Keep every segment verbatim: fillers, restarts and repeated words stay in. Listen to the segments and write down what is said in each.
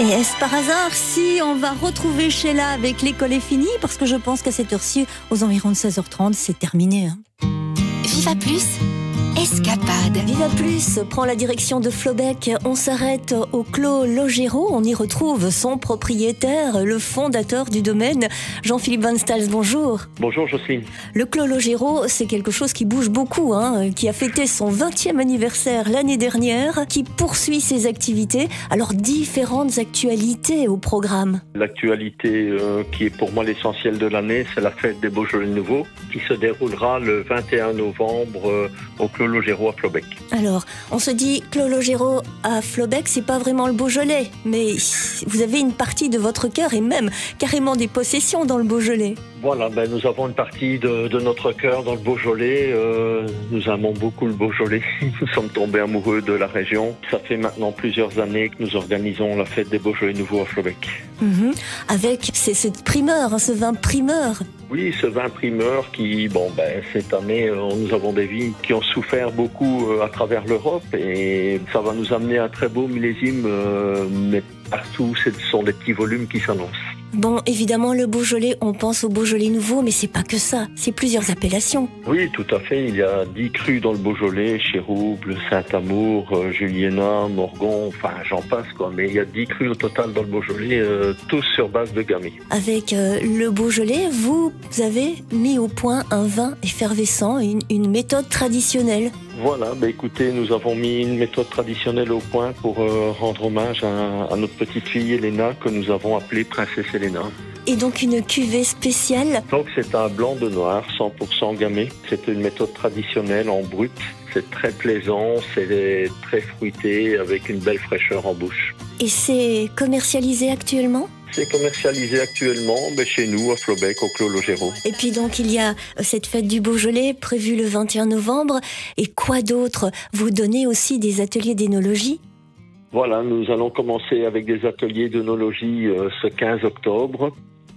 Et est-ce par hasard si on va retrouver Sheila avec l'école est finie? Parce que je pense qu'à cette heure-ci, aux environs de seize heures trente, c'est terminé. Hein. Viva Plus, escapade. Viva Plus prend la direction de Flobec. On s'arrête au Clos Logero. On y retrouve son propriétaire, le fondateur du domaine, Jean-Philippe Van Stals. Bonjour. Bonjour Jocelyne. Le Clos Logero, c'est quelque chose qui bouge beaucoup, hein, qui a fêté son vingtième anniversaire l'année dernière, qui poursuit ses activités. Alors, différentes actualités au programme. L'actualité euh, qui est pour moi l'essentiel de l'année, c'est la fête des Beaujolais nouveaux, qui se déroulera le vingt et un novembre euh, au Clos Logero à Flobec. Alors, on se dit Clos Logero à Flobec, c'est pas vraiment le Beaujolais, mais vous avez une partie de votre cœur et même carrément des possessions dans le Beaujolais. Voilà, ben nous avons une partie de, de notre cœur dans le Beaujolais. Euh, nous aimons beaucoup le Beaujolais. Nous sommes tombés amoureux de la région. Ça fait maintenant plusieurs années que nous organisons la fête des Beaujolais nouveaux à Flobec. Mmh. Avec c'est cette primeur, hein, ce vin primeur. Oui, ce vin primeur qui, bon, ben cette année, euh, nous avons des vignes qui ont souffert beaucoup euh, à travers l'Europe et ça va nous amener à un très beau millésime, euh, mais partout, ce sont des petits volumes qui s'annoncent. Bon, évidemment, le Beaujolais, on pense au Beaujolais nouveau, mais c'est pas que ça, c'est plusieurs appellations. Oui, tout à fait. Il y a dix crus dans le Beaujolais, Chérouble, Saint-Amour, euh, Juliéna, Morgon, enfin j'en passe quoi. Mais il y a dix crus au total dans le Beaujolais, euh, tous sur base de gamay. Avec euh, le Beaujolais, vous avez mis au point un vin effervescent, une, une méthode traditionnelle. Voilà, bah écoutez, nous avons mis une méthode traditionnelle au point pour euh, rendre hommage à, à notre petite fille Elena, que nous avons appelée Princesse Elena. Et donc une cuvée spéciale. Donc c'est un blanc de noir, cent pour cent gamay. C'est une méthode traditionnelle en brut. C'est très plaisant, c'est très fruité, avec une belle fraîcheur en bouche. Et c'est commercialisé actuellement ? C'est commercialisé actuellement ben, chez nous, à Flobec, au Clos Logero. Et puis donc, il y a cette fête du Beaujolais prévue le vingt et un novembre. Et quoi d'autre ? Vous donnez aussi des ateliers d'énologie ? Voilà, nous allons commencer avec des ateliers d'œnologie euh, ce quinze octobre.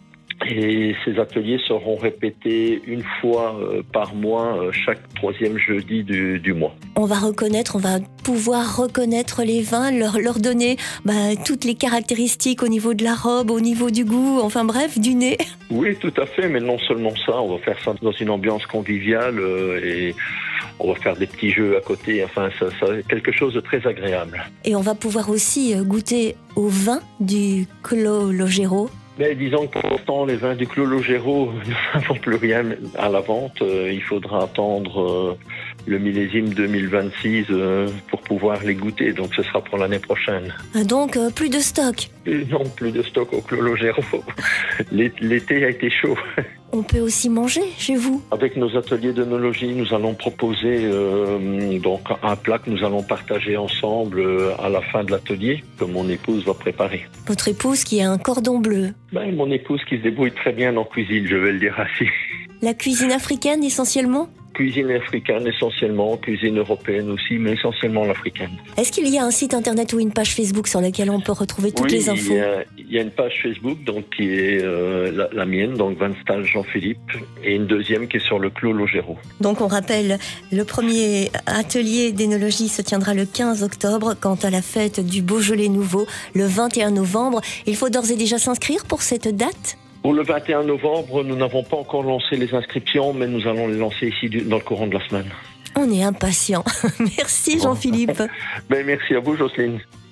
Et ces ateliers seront répétés une fois euh, par mois, euh, chaque troisième jeudi du, du mois. On va reconnaître, on va pouvoir reconnaître les vins, leur, leur donner bah, toutes les caractéristiques au niveau de la robe, au niveau du goût, enfin bref, du nez. Oui, tout à fait, mais non seulement ça, on va faire ça dans une ambiance conviviale euh, et on va faire des petits jeux à côté, enfin ça, ça quelque chose de très agréable. Et on va pouvoir aussi goûter au vin du Clos Logero. Mais disons que pour l'instant, les vins du Clos Logero, nous n'avons plus rien à la vente. Euh, il faudra attendre euh, le millésime deux mille vingt-six euh, pour pouvoir les goûter. Donc ce sera pour l'année prochaine. Donc euh, plus de stock. Et non, plus de stock au Clos Logero. L'été a été chaud. On peut aussi manger chez vous. Avec nos ateliers d'œnologie, nous allons proposer euh, donc un plat que nous allons partager ensemble euh, à la fin de l'atelier, que mon épouse va préparer. Votre épouse qui a un cordon bleu. Ben, mon épouse qui se débrouille très bien en cuisine, je vais le dire ainsi. La cuisine africaine essentiellement ? Cuisine africaine essentiellement, cuisine européenne aussi, mais essentiellement l'africaine. Est-ce qu'il y a un site internet ou une page Facebook sur laquelle on peut retrouver toutes oui, les infos ? il y, a, il y a une page Facebook donc, qui est euh, la, la mienne, donc Van Stals Jean-Philippe, et une deuxième qui est sur le Clos Logero. Donc on rappelle, le premier atelier d'énologie se tiendra le quinze octobre, quant à la fête du Beaujolais nouveau, le vingt et un novembre. Il faut d'ores et déjà s'inscrire pour cette date ? Pour le vingt et un novembre, nous n'avons pas encore lancé les inscriptions, mais nous allons les lancer ici dans le courant de la semaine. On est impatients. Merci Jean-Philippe. Ben, merci à vous Jocelyne.